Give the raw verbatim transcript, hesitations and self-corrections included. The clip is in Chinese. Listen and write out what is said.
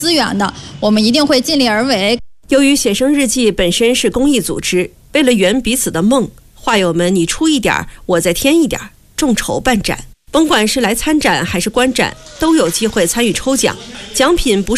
资源的，我们一定会尽力而为。 由于写生日记本身是公益组织，为了圆彼此的梦，画友们你出一点，我再添一点，众筹办展。甭管是来参展还是观展，都有机会参与抽奖，奖品不是